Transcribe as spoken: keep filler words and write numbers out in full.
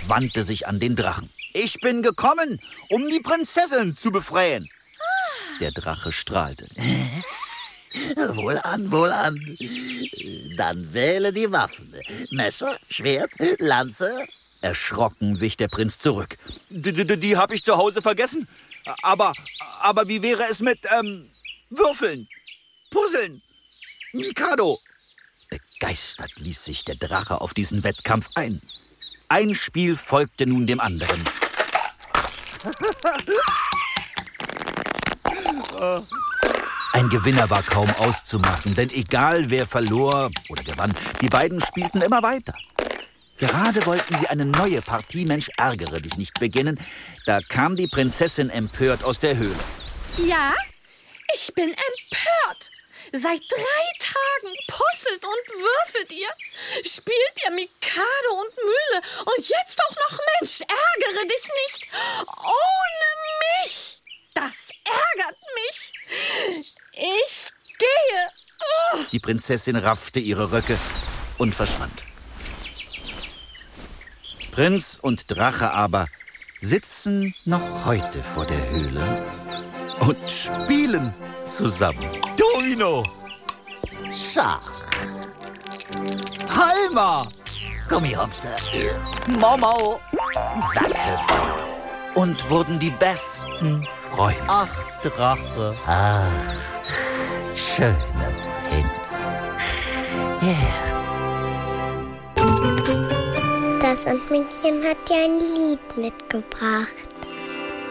und wandte sich an den Drachen. »Ich bin gekommen, um die Prinzessin zu befreien.« ah. Der Drache strahlte. »Wohlan, wohlan. Dann wähle die Waffen. Messer, Schwert, Lanze.« Erschrocken wich der Prinz zurück. Die, die, die habe ich zu Hause vergessen. Aber, aber wie wäre es mit, ähm, Würfeln, Puzzeln, Mikado? Begeistert ließ sich der Drache auf diesen Wettkampf ein. Ein Spiel folgte nun dem anderen. Ein Gewinner war kaum auszumachen, denn egal wer verlor oder gewann, die beiden spielten immer weiter. Gerade wollten sie eine neue Partie Mensch ärgere dich nicht beginnen, da kam die Prinzessin empört aus der Höhle. Ja, ich bin empört. Seit drei Tagen puzzelt und würfelt ihr, spielt ihr Mikado und Mühle und jetzt auch noch Mensch, ärgere dich nicht. Ohne mich. Das ärgert mich. Ich gehe. Oh. Die Prinzessin raffte ihre Röcke und verschwand. Prinz und Drache aber sitzen noch heute vor der Höhle und spielen zusammen. Domino, Schach, Halma, Gummihopse, Momau Sackhüpfen und wurden die besten Freunde. Ach, Drache. Ach, schöner Prinz. Yeah. Das Sandmännchen hat dir ein Lied mitgebracht.